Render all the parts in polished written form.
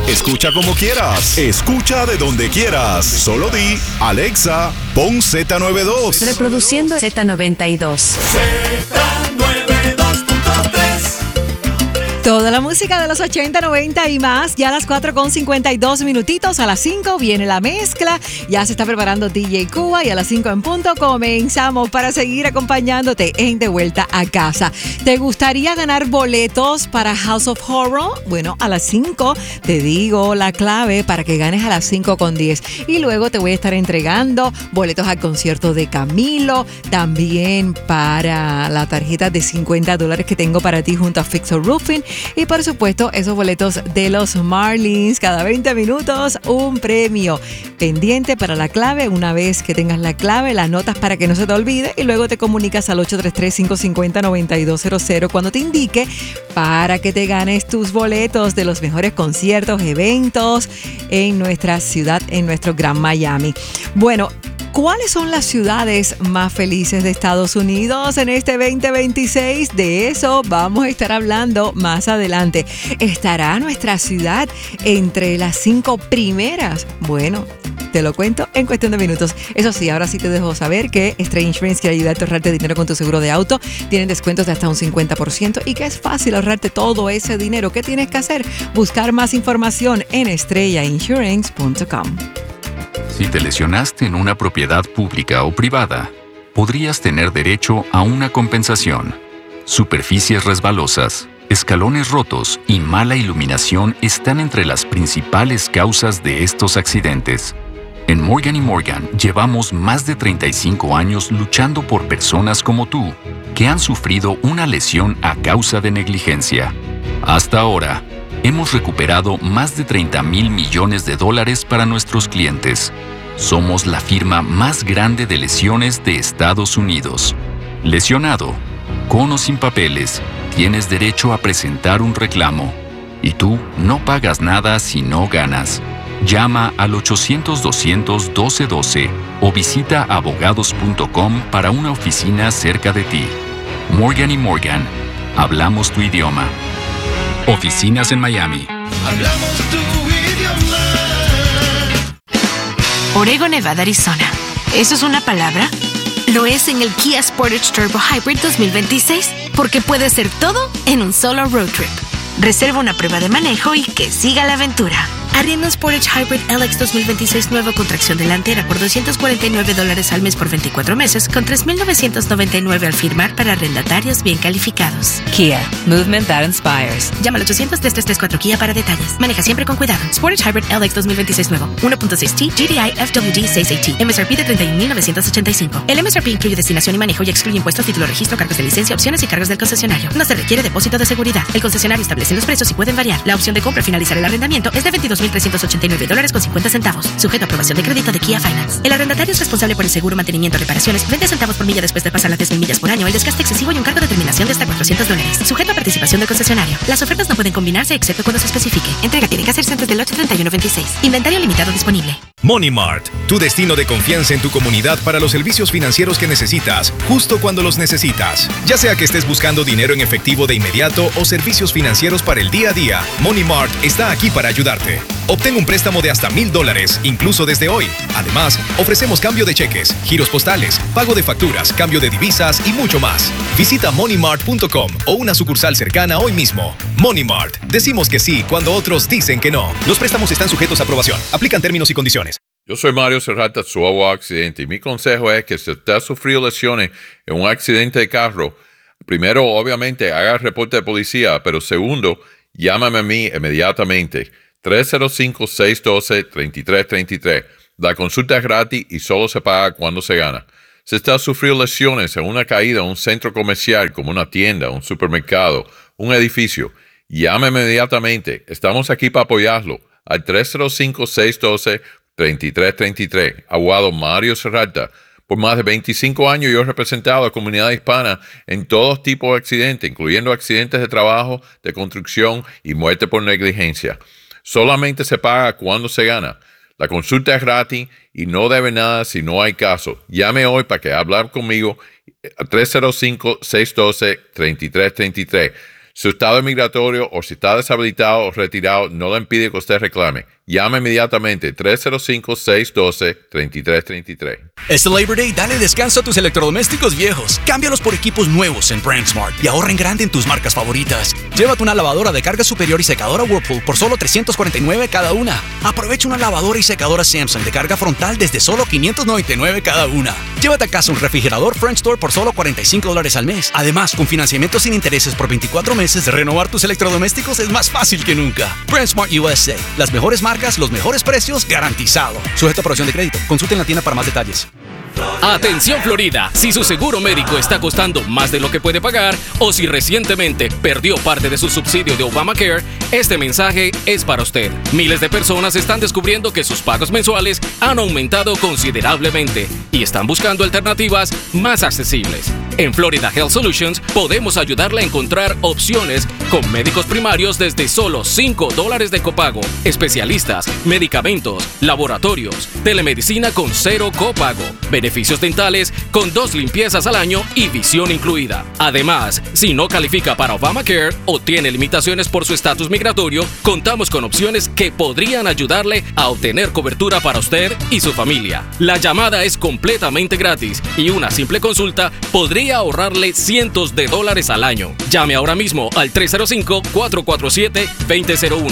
Escucha como quieras. Escucha de donde quieras. Solo di, Alexa, pon Z92. Reproduciendo Z92. Toda la música de los 80, 90 y más, ya a las 4:52 minutitos, a las 5 viene la mezcla, ya se está preparando DJ Cuba y a las 5 en punto comenzamos para seguir acompañándote en De Vuelta a Casa. ¿Te gustaría ganar boletos para House of Horror? Bueno, a las 5 te digo la clave para que ganes a las 5:10 y luego te voy a estar entregando boletos al concierto de Camilo, también para la tarjeta de $50 que tengo para ti junto a Fixer Roofing. Y por supuesto, esos boletos de los Marlins, cada 20 minutos un premio. Pendiente para la clave, una vez que tengas la clave, la anotas para que no se te olvide y luego te comunicas al 833-550-9200 cuando te indique para que te ganes tus boletos de los mejores conciertos, eventos en nuestra ciudad, en nuestro Gran Miami. Bueno, ¿cuáles son las ciudades más felices de Estados Unidos en este 2026? De eso vamos a estar hablando más adelante. ¿Estará nuestra ciudad entre las 5 primeras? Bueno, te lo cuento en cuestión de minutos. Eso sí, ahora sí te dejo saber que Stray Insurance quiere ayudarte a ahorrarte dinero con tu seguro de auto. Tienen descuentos de hasta un 50% y que es fácil ahorrarte todo ese dinero. ¿Qué tienes que hacer? Buscar más información en estrellainsurance.com. Si te lesionaste en una propiedad pública o privada, podrías tener derecho a una compensación. Superficies resbalosas, escalones rotos y mala iluminación están entre las principales causas de estos accidentes. En Morgan & Morgan llevamos más de 35 años luchando por personas como tú, que han sufrido una lesión a causa de negligencia. Hasta ahora, hemos recuperado más de $30 mil millones para nuestros clientes. Somos la firma más grande de lesiones de Estados Unidos. Lesionado, con o sin papeles, tienes derecho a presentar un reclamo. Y tú no pagas nada si no ganas. Llama al 800-200-1212 o visita abogados.com para una oficina cerca de ti. Morgan & Morgan. Hablamos tu idioma. Oficinas en Miami. Hablamos tu idioma. Oregon, Nevada, Arizona. ¿Eso es una palabra? Lo es en el Kia Sportage Turbo Hybrid 2026, porque puede ser todo en un solo road trip. Reserva una prueba de manejo y que siga la aventura. Arrienda un Sportage Hybrid LX 2026 nuevo con tracción delantera por $249 al mes por 24 meses con $3,999 al firmar para arrendatarios bien calificados. Kia, movement that inspires. Llama al 800-3334 Kia para detalles. Maneja siempre con cuidado. Sportage Hybrid LX 2026 nuevo. 1.6T GDI FWD 6AT. MSRP de $31,985. El MSRP incluye destinación y manejo y excluye impuestos, título, registro, cargos de licencia, opciones y cargos del concesionario. No se requiere depósito de seguridad. El concesionario establece los precios y pueden variar. La opción de compra al finalizar el arrendamiento es de $22,389.50, sujeto a aprobación de crédito de Kia Finance. El arrendatario es responsable por el seguro, mantenimiento, reparaciones, 20 centavos por milla después de pasar las 10,000 millas por año, el desgaste excesivo y un cargo de terminación de hasta $400, sujeto a participación del concesionario. Las ofertas no pueden combinarse excepto cuando se especifique. Entrega tiene que hacerse antes del 8/31/26. Inventario limitado disponible. Money Mart, tu destino de confianza en tu comunidad para los servicios financieros que necesitas, justo cuando los necesitas. Ya sea que estés buscando dinero en efectivo de inmediato o servicios financieros para el día a día, Money Mart está aquí para ayudarte. Obtén un préstamo de hasta $1,000, incluso desde hoy. Además, ofrecemos cambio de cheques, giros postales, pago de facturas, cambio de divisas y mucho más. Visita moneymart.com o una sucursal cercana hoy mismo. Money Mart. Decimos que sí cuando otros dicen que no. Los préstamos están sujetos a aprobación. Aplican términos y condiciones. Yo soy Mario Serrata, su abogado accidente, y mi consejo es que si usted ha sufrido lesiones en un accidente de carro, primero, obviamente, haga el reporte de policía, pero segundo, llámame a mí inmediatamente. 305-612-3333. La consulta es gratis y solo se paga cuando se gana. Si usted ha sufrido lesiones en una caída en un centro comercial, como una tienda, un supermercado, un edificio, llame inmediatamente. Estamos aquí para apoyarlo al 305-612-3333. Abogado Mario Serrata. Por más de 25 años yo he representado a la comunidad hispana en todos tipos de accidentes, incluyendo accidentes de trabajo, de construcción y muerte por negligencia. Solamente se paga cuando se gana. La consulta es gratis y no debe nada si no hay caso. Llame hoy para que hablar conmigo a 305-612-3333. Su estado migratorio o si está deshabilitado o retirado no le impide que usted reclame. Llame inmediatamente 305-612-3333. Este Labor Day, dale descanso a tus electrodomésticos viejos. Cámbialos por equipos nuevos en BrandSmart y ahorra en grande en tus marcas favoritas. Llévate una lavadora de carga superior y secadora Whirlpool por solo $349 cada una. Aprovecha una lavadora y secadora Samsung de carga frontal desde solo $599 cada una. Llévate a casa un refrigerador French Door por solo $45 al mes. Además, con financiamiento sin intereses por 24 meses, renovar tus electrodomésticos es más fácil que nunca. BrandSmart USA. Las mejores marcas, los mejores precios, garantizado. Sujeto a aprobación de crédito. Consulte en la tienda para más detalles. Atención Florida, si su seguro médico está costando más de lo que puede pagar o si recientemente perdió parte de su subsidio de Obamacare, este mensaje es para usted. Miles de personas están descubriendo que sus pagos mensuales han aumentado considerablemente y están buscando alternativas más accesibles. En Florida Health Solutions podemos ayudarle a encontrar opciones con médicos primarios desde solo $5 de copago, especialistas, medicamentos, laboratorios, telemedicina con 0 copago, beneficios dentales con 2 limpiezas al año y visión incluida. Además, si no califica para Obamacare o tiene limitaciones por su estatus migratorio, contamos con opciones que podrían ayudarle a obtener cobertura para usted y su familia. La llamada es completamente gratis y una simple consulta podría ahorrarle cientos de dólares al año. Llame ahora mismo al 305-447-2001,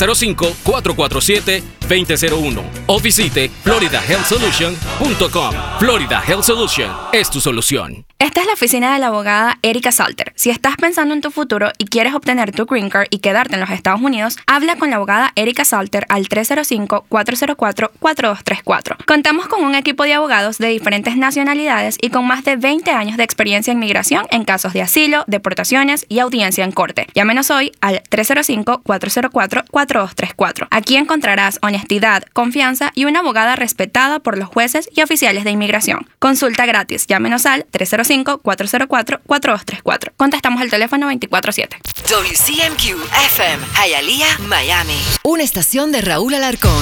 305-447-2001 o visite floridahealthsolution.com. Florida Health Solution es tu solución. Esta es la oficina de la abogada Erika Salter. Si estás pensando en tu futuro y quieres obtener tu Green Card y quedarte en los Estados Unidos, habla con la abogada Erika Salter al 305-404-4234. Contamos con un equipo de abogados de diferentes nacionalidades y con más de 20 años de experiencia en migración en casos de asilo, deportaciones y audiencia en corte. Llámenos hoy al 305-404-4234. Aquí encontrarás honestidad, confianza y una abogada respetada por los jueces y oficiales de inmigración. Consulta gratis. Llámenos al 305-404-4234. Contestamos el teléfono 24/7. WCMQ-FM, Hialeah, Miami. Una estación de Raúl Alarcón.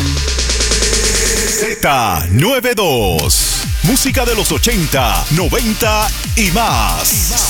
Z92. Música de los 80, 90 y más.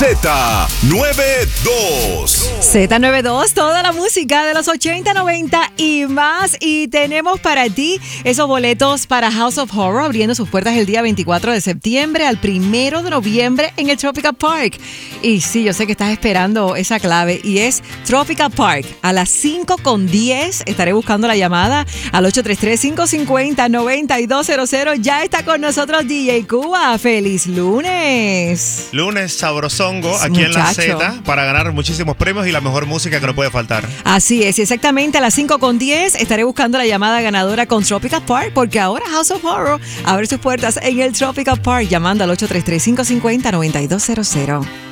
Z92. Z92, toda la música de los 80, 90 y más. Y tenemos para ti esos boletos para House of Horror abriendo sus puertas el día 24 de septiembre al 1 de noviembre en el Tropical Park. Y sí, yo sé que estás esperando esa clave y es Tropical Park. A las 5:10 estaré buscando la llamada al 833-550-9200. Ya está con nosotros DJ Cuba. ¡Feliz lunes! Lunes sabrosongo aquí en la Z para ganar muchísimos premios y la mejor música que no puede faltar. Así es, exactamente a las 5:10 estaré buscando la llamada ganadora con Tropical Park porque ahora House of Horror abre sus puertas en el Tropical Park llamando al 833-550-9200.